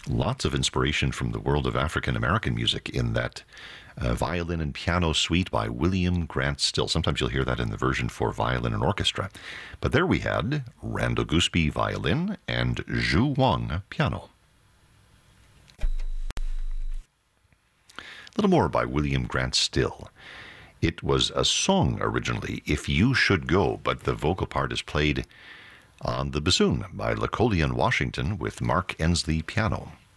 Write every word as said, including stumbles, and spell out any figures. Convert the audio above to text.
Lots of inspiration from the world of African American music in that uh, violin and piano suite by William Grant Still. Sometimes you'll hear that in the version for violin and orchestra. But there we had Randall Gooseby violin and Zhu Wang piano. A little more by William Grant Still. It was a song originally, If You Should Go, but the vocal part is played on the bassoon by Lacolian Washington with Mark Ensley piano.